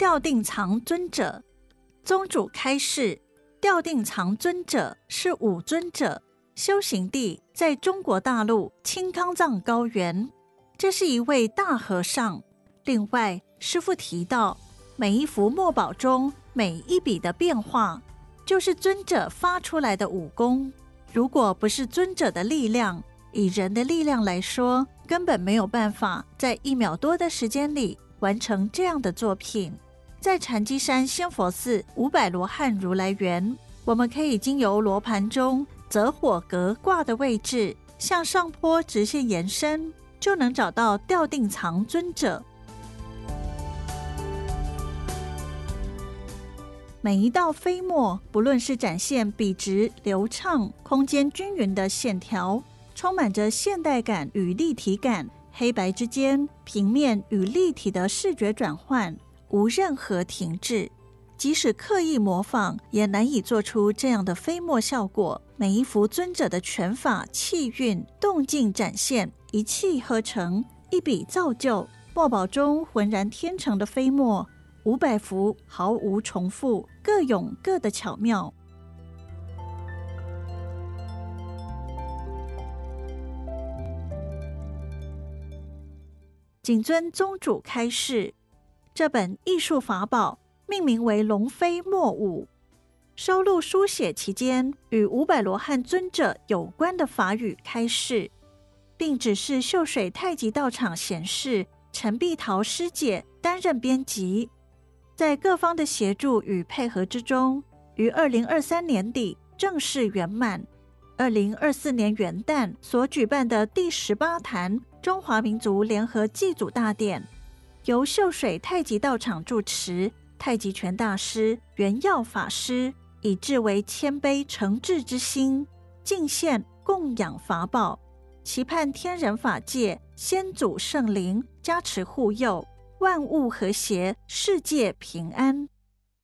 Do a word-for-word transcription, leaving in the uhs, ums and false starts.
吊定藏尊者。宗主开示，吊定藏尊者是五尊者，修行地在中国大陆青康藏高原，这是一位大和尚。另外，师父提到，每一幅墨宝中每一笔的变化，就是尊者发出来的武功。如果不是尊者的力量，以人的力量来说，根本没有办法在一秒多的时间里完成这样的作品。在禅机山仙佛寺五百罗汉如来园，我们可以经由罗盘中择火格卦的位置，向上坡直线延伸，就能找到吊定藏尊者。每一道飞墨，不论是展现笔直流畅、空间均匀的线条，充满着现代感与立体感，黑白之间平面与立体的视觉转换，无任何停滞。即使刻意模仿，也难以做出这样的飞墨效果。每一幅尊者的拳法、气韵、动静展现，一气呵成，一笔造就，墨宝中浑然天成的飞墨，五百幅毫无重复，各有各的巧妙。谨遵宗主开示，这本艺术法宝命名为龙飞墨舞，收录书写期间与五百罗汉尊者有关的法语开示，并指示秀水太极道场贤士陈碧桃师姐担任编辑。在各方的协助与配合之中，于二零二三年底正式圆满。二零二四年元旦所举办的第十八坛中华民族联合祭祖大典，由秀水太极道场主持，太极拳大师圆耀法师以至为谦卑诚挚之心，敬献供养法宝，期盼天人法界先祖圣灵加持护佑，万物和谐，世界平安。